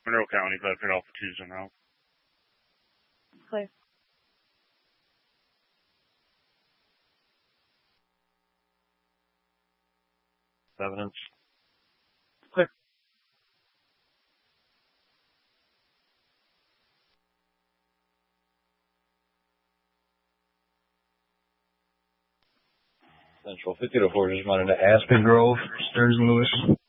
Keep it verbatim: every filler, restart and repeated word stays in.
Monroe County, Bedford Alpha two Zero. Clear. Evidence. Clear. Central fifty to four, just wanted to Aspen Grove, Stearns and Lewis.